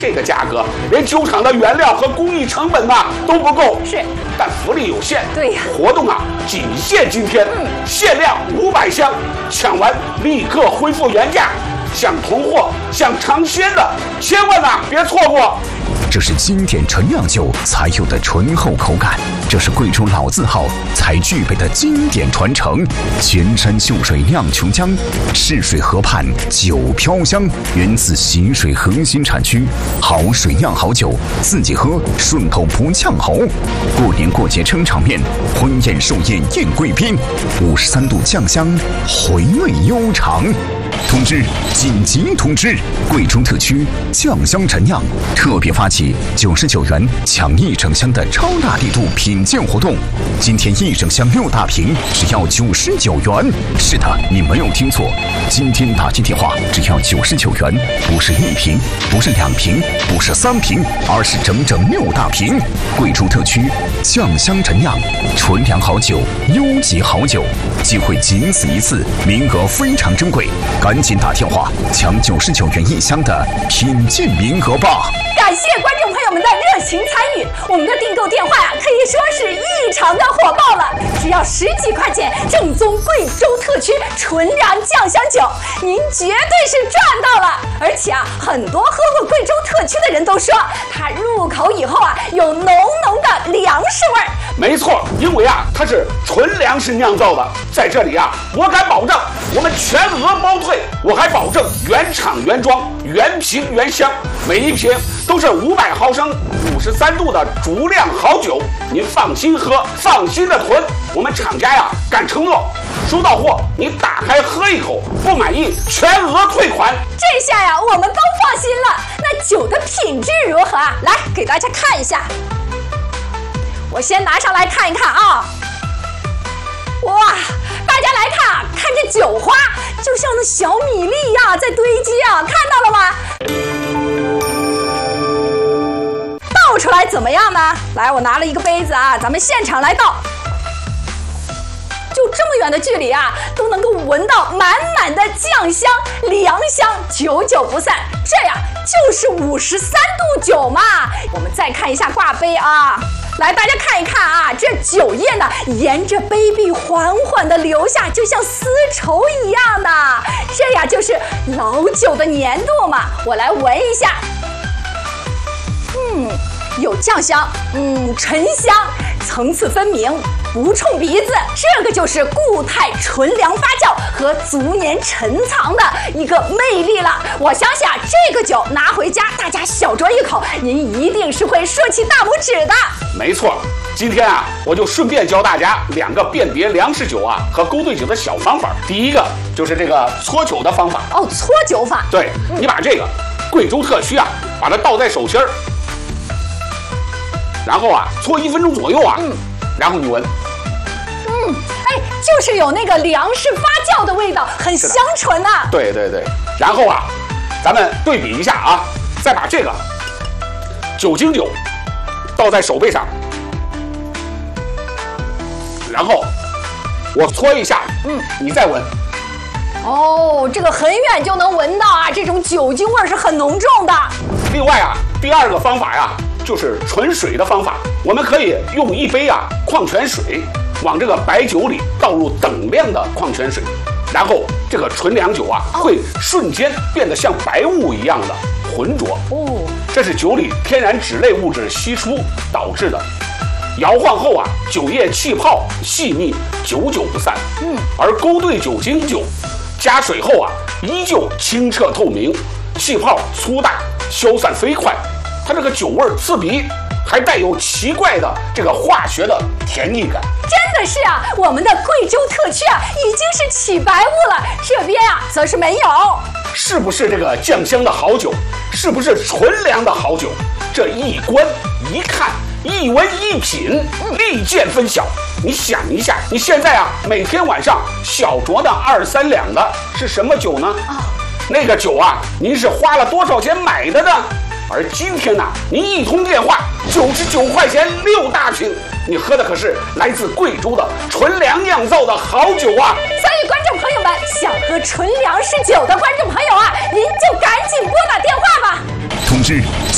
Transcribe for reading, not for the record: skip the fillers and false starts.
这个价格连酒厂的原料和工艺成本都不够。 是， 但福利有限。 对呀， 活动仅限今天，限量500箱，抢完立刻恢复原价。想囤货、想尝鲜的，千万别错过。 这是经典纯酿酒才有的醇厚口感，这是贵州老字号才具备的经典传承。泉山秀水酿琼浆，赤水河畔酒飘香，源自习水核心产区，好水酿好酒，自己喝顺口不呛喉。过年过节撑场面，婚宴寿宴宴贵宾，53度酱香，回味悠长。通知！紧急通知！贵州特区酱香陈酿特别发起99元抢1整箱的超大力度品鉴活动，今天1整箱6大瓶只要99元。是的，你没有听错，今天打进电话只要99元，不是1瓶，不是2瓶，不是3瓶，而是整整6大瓶。贵州特区酱香陈酿，纯粮好酒，优级好酒，机会仅此一次，名额非常珍贵。赶紧打电话抢99元1箱的品鉴名额吧！ 感谢观众朋友们的热情参与，我们的订购电话可以说是异常的火爆了，只要10几块钱，正宗贵州特区纯粮酱香酒，您绝对是赚到了！而且很多喝过贵州特区的人都说，它入口以后有浓浓的粮食味儿。 没错，因为它是纯粮食酿造的，在这里我敢保证，我们全额包退，我还保证原厂原装、原瓶原箱，每一瓶都是500毫升、53度的足量好酒，您放心喝，放心的囤。我们厂家敢承诺，收到货你打开喝一口，不满意全额退款。 这下我们都放心了。那酒的品质如何来给大家看一下。我先拿上来看一看哇，大家来看这酒花就像那小米粒一样在堆积看到了吗？倒出来怎么样呢？来，我拿了一个杯子咱们现场来倒。就这么远的距离都能够闻到满满的酱香、粮香，久久不散。这就是53度酒嘛。我们再看一下挂杯来，大家看一看这酒液呢，沿着杯壁缓缓地流下，就像丝绸一样的。这就是老酒的粘度嘛。我来闻一下，有酱香，沉香，层次分明，不冲鼻子。这个就是固态纯粮发酵和足年陈藏的一个魅力了。我相信这个酒拿回家，大家小酌一口，您一定是会竖起大拇指的。 没错，今天我就顺便教大家2个辨别粮食酒和勾兑酒的小方法。第一个就是这个搓酒的方法。 搓酒法。 对，你把这个贵州特区把它倒在手心儿，然后搓1分钟左右然后你闻， 就是有那个粮食发酵的味道，很香醇对对对，然后咱们对比一下再把这个酒精酒倒在手背上，然后我搓一下，你再闻。 这个很远就能闻到这种酒精味是很浓重的。 另外第2个方法就是纯水的方法，我们可以用一杯矿泉水往这个白酒里倒入等量的矿泉水，然后这个纯粮酒会瞬间变得像白雾一样的浑浊。这是酒里天然酯类物质析出导致的。摇晃后酒液气泡细腻，久久不散。而勾兑酒精酒加水后依旧清澈透明，气泡粗大，消散飞快。它这个酒味刺鼻，还带有奇怪的这个化学的甜腻感。 真的是我们的贵州特区已经是起白雾了，这边则是没有。 是不是这个酱香的好酒？是不是纯粮的好酒？这一观一看一闻一品，立见分晓。你想一下，你现在每天晚上小酌的2、3两的是什么酒呢？那个酒您是花了多少钱买的呢？而今天您一通电话99块钱6大瓶，你喝的可是来自贵州的纯粮酿造的好酒所以观众朋友们，想喝纯粮食酒的观众朋友您就赶紧拨打电话吧。 通知！